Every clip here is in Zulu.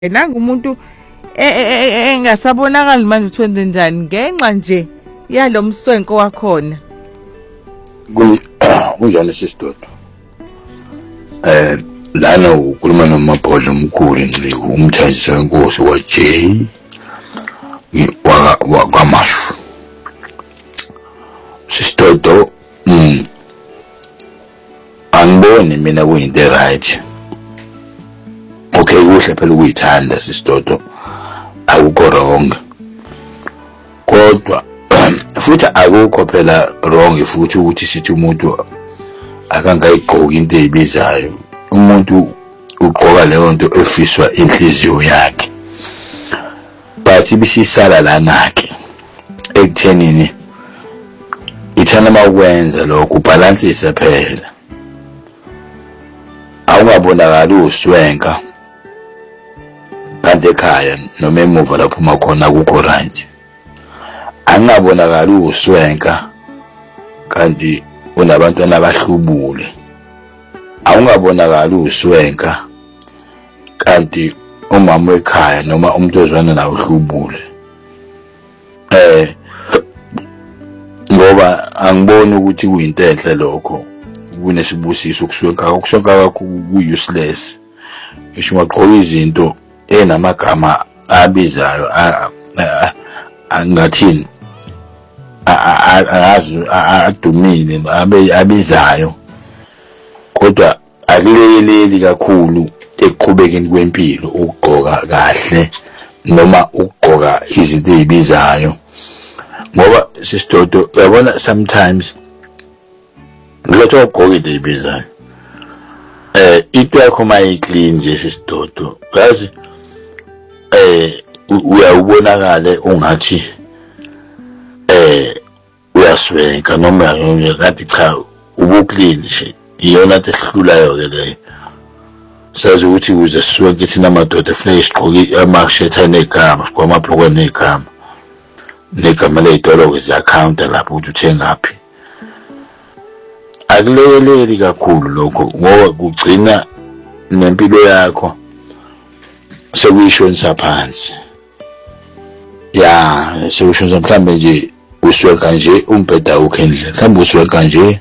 Nanga umuntu engasabonakali manje ukuthi wenze njani ngenxa nje yalomswenko wakhona. Kunjani sisidodo? Lana ukhuluma nomabhodla omkhulu eNciko, umthethisi wenkosi waJ wakwaMashu. Sisidodo, angiboni mina kuyinto right. Okay, kuhle phela ukuyithanda sisidodo, akukho wrong. Kodwa futhi akukho phela wrong futhi ukuthi sithi umuntu akangayigqoki into ezibizayo. Umuntu ugqoka leyo nto efiswa inhliziyo yakhe. But ibisisala lana ke ekuthenini ithana makwenza lokho ubalansise phela. Awungabonakali uswenka kanti ekhaya noma emuva lapho uma khona akukho right. Angabonakali uswenka kanti unabantwana abahlubule. Awungabonakali uswenka kanti umama ekhaya noma umuntu ozwana nawe uhlubule. Ngoba angiboni ukuthi kuyinto enhle lokho. Kunesibusiso ukuswenka ku-useless. Ngisho ungaqoka izinto enamagama abizayo angathini adumile abizayo, kodwa akuleleli kakhulu ekuqhubekeni kwempilo ukugqoka kahle noma ukugqoka izinto ezibizayo. Ngoba sisidodo uyabona sometimes ngilethe ukugqoka into ezibizayo into yakho mayiclean nje sisidodo, yazi uyawubonakala ungathi uyaswenka noma ngathi cha ubuclean nje. Iyona into ehlulayo ke leyo. Sazi ukuthi ukuze siswenke thina amadoda kufanele sigqoke amashirt anegama, sigqoke amabhlokwe anegama, negama ley'tolo ziyakhawunta lapho ukuthi uthengaphi. Akuleleli kakhulu lokho ngoba kugcina nempilo yakho sekuyishonisa phansi. Ya sekushonisa mhlambe nje uswenka nje umbheda awukho endlini, mhlambe uswenka nje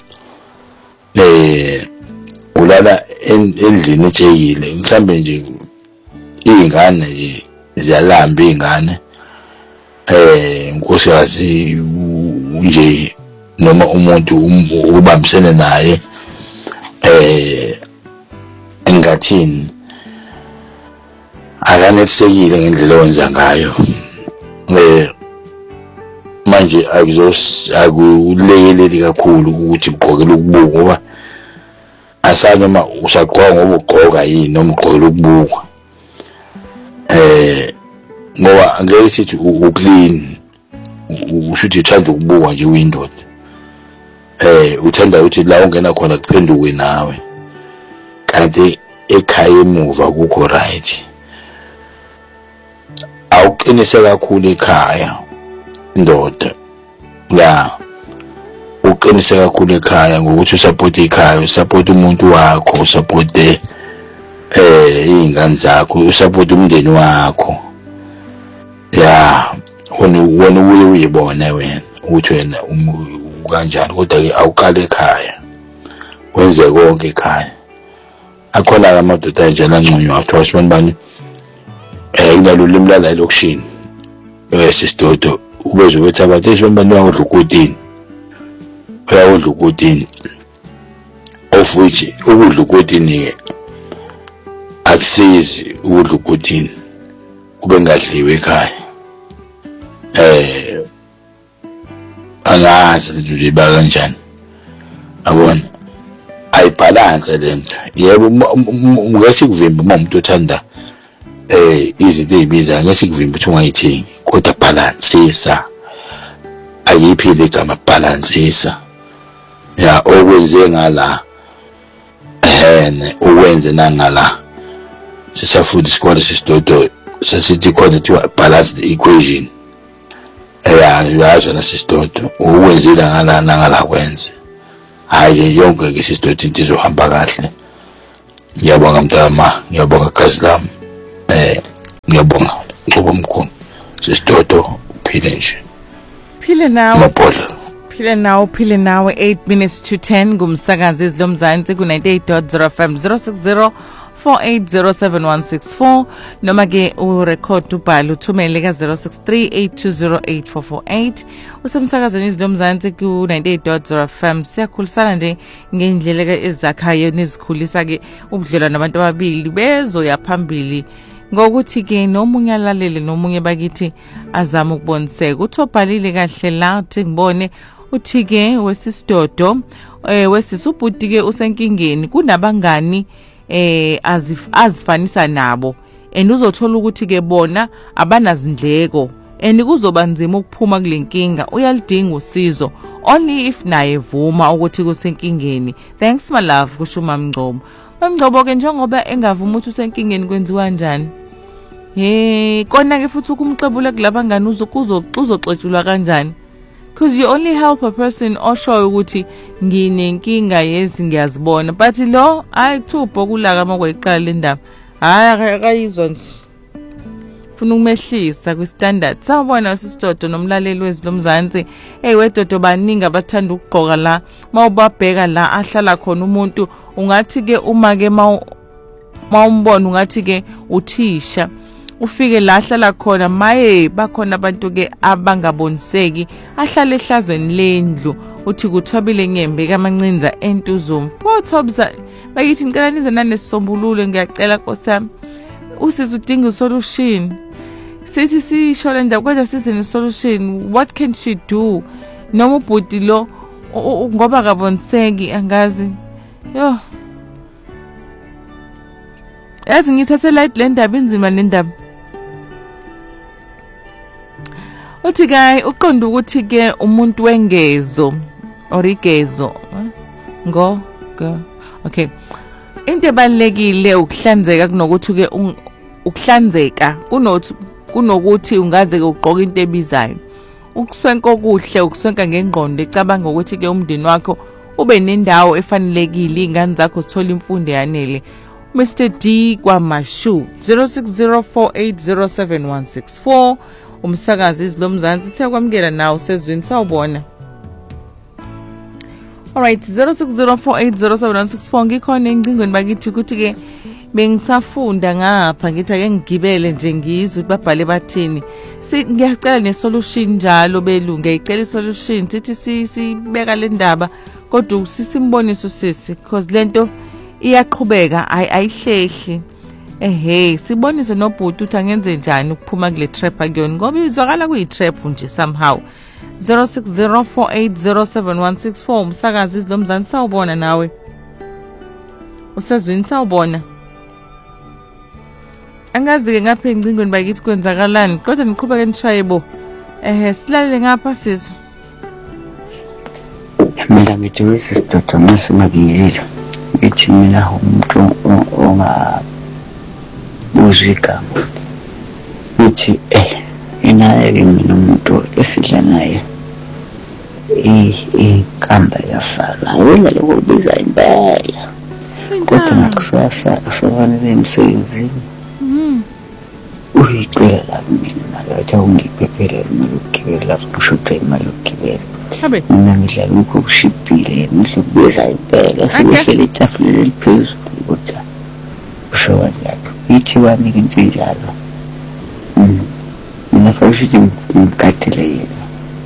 ulala endlini ejeyile, mhlambe nje iy'ngane nje ziyalamba iy'ngane inkosikazi nje noma umuntu ubambisene naye engathini akanelisekile ngendlela owenza ngayo. Manje akuleleli kakhulu ukuthi ugqokele ukubukwa ngoba asanye uma usagqoka ngoba ugqoka yini noma ugqokele ukubukwa. Ngoba angeke sithi uclean ushuthi uthanda ukubukwa nje uyindoda. Uthanda ukuthi la ungena khona kuphenduke nawe, kanti ekhaya emuva kukho right. Awuqinise kakhulu ekhaya indoda, la uqinise kakhulu ekhaya ngokuthi usupport ekhaya, usupport umuntu wakho, usupport iy'ngane zakho, usupport umndeni wakho. Ya wena uye uyibone wena ukuthi wena kanjani, kodwa-ke awuqali ekhaya wenze konke ekhaya. Akhona-ke amadoda anjalo anconywa kuthiwa sibani bani kunalo limi lala elokishini sisidodo ubezwe bethi abantu sibani bani uyawudla ukotini, uyawudla ukotini, of which ukudla ukotini-ke akusizi ukudla ukotini kube ngadliwe ekhaya. Angazi lento liba kanjani, abona ayibhalanse lento. Yebo ngeke sikuvimbe uma umuntu othanda izinto ezibizayo, ngeke sikuvimbe ukuthi ungayithengi, kodwa balansisa. Ayiphile igama balansisa. Ya okwenze ngala ukwenze nangala sisafuthi isikole sisidodo sesithi khona kuthiwa balance the equation. Uyazwa nasisidodo ukwenzile ngala nangala kwenze. Hayi yonke ke sisidodo into izohamba kahle. Ngiyabonga mntama, ngiyabonga gazi lami. Ngiyabonga ngoba mkhulu sisidodo uphile nje. Phile nawe. Maphodla. Phile nawe 8 minutes to 10 ngumsakazi izilomzansi ku 98.0 FM 06048071164 noma ke urecord ubhalo uthumele ka 0638208448 usemsakazweni izilomzansi ku 98.0 FM. Siyakhulisana nje ngendlela ke ezakhayo nezikhulisa ke ubudlelwano nabantu ababili bezoya phambili ngokuthi ke nomunye alalele nomunye bakithi azama ukuboniseka. Uthobhalile kahle la uthi ngibone uthi ke wesisidodo wesisubhuti ke usenkingeni kunabangani azifanisa nabo and uzothola ukuthi ke bona abanazindleko and kuzoba nzima ukuphuma kulenkinga. Uyalidinga usizo only if naye vuma ukuthi kusenkingeni. Thanks my love kusho uMamngcobo. Mamngcobo ke njengoba engavuma ukuthi usenkingeni kwenziwa kanjani kona ke futhi ukumxebula kulabangani uzoxetshulwa kanjani, because you only help a person oshoyo ukuthi nginenkinga yezi ngiyazibona, but lo ayithupho kulaka makweqala le ndaba akayizwa nje funa ukumehlisa kwi standard. Sawubona sisidodo nomlaleli wezilomzansi wedodo baningi abathanda ukugqoka la mawubabheka la ahlala khona umuntu ungathi ke uma ke mawumbona ungathi ke uthisha ufike la ahlala khona maye bakhona abantu ke abangaboniseki ahlale ehlazweni lendlu uthi kuthobile nyembe kamancinza entuzuma pothobza bayithi ngicela nize nanesisombululo ngiyacela nkosami usisi udinga isolution sithi sisho le ndaba kodwa size nesolution. What can she do? Noma ubhuti lo ngoba kaboniseki angazi yo yazi ngithathe light le ndaba inzima le ndaba. Uthi ke uqonda ukuthi ke umuntu wengezo origezo okay into ebalekile ukuhlanzeka kunokuthi ke ukuhlanzeka kunokuthi ungaze ke ugqoka into ebizayo. Ukuswenka okuhle ukuswenka ngengqondo ecabanga ukuthi ke umndeni wakho ube nendawo efanelekile ingane zakho zithola imfundo yanele. Mr D kwaMashu 0604807164 umsakazi izilomzansi siyakwamukela nawe sezweni. Sawubona. Alright 0604807164 ngikhona engcingweni bakithi ukuthi ke bengisafunda ngapha ngithi ake ngigibele nje ngizwe babhale bathini. Ngiyacela nesolution njalo belungu ngiyicela isolution sithi sibeka le ndaba kodwa sisimboniso sisi because lento iyaqhubeka ayihlehli. Sibonise nobhuti uthi angenze njani ukuphuma kule trap akuyona ngoba izwakala kuyitrap nje somehow. 0604807164 umsakazi izilomzansi. Sawubona nawe usezweni. Sawubona. Angazi ke ngapha engcingweni bakithi kwenzakalani kodwa niqhubeke nishaye bo silalele ngapha sizwe. Mina ngithi wesisidodo masimabiyela ngithi mina umuntu uzwika uthi inaye mina umuntu esidla naye ikamba yafaka wena lokubiza impela kodwa nakusasa asafanele emsebenzini uyicela mina ngathi ungiphephele imali ukugibela kushuthi imali ukugibela mina ngidlala ukushibhile ngizokubiza impela sekuhleli itafuleni eliphezulu kodwa usho yakho ithi wami into njalo mina futhi ngikhathele yena.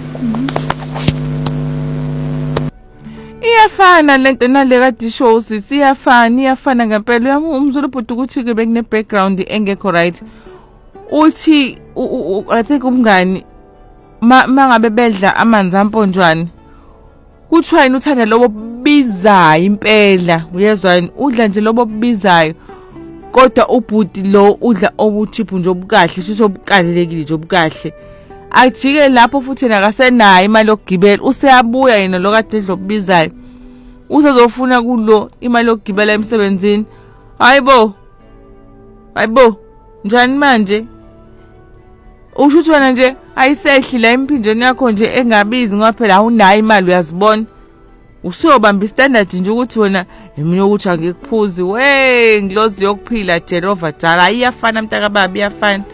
Iyafana lento nale kade show iyafana ngempela. Umzulu bhuti ukuthi ke bekune background engekho right. Uthi I think umngani mangabe bedla amanzi amponjwana kuthiwa yini uthanda lobo bizayo impela uyezwani udla nje lobo bizayo kodwa ubhuti lo udla obuchiphu nje obukahle sho obukalelekile nje obukahle ajike lapho futhi nakasenayo imali yokugibela useyabuya yena lo kade edlo bizayo uzozofuna kulo imali yokugibela emsebenzini. Hayibo njani manje ushuthi wena nje ayisehli la imphinjeni yakho nje engabizi ngoba phela awunayo imali uyazibona usuyobamba standard nje ukuthi wena mina ukuthi angikuphuzi we nglozi yokuphila Jehova jala iyafana mntaka baba iyafana.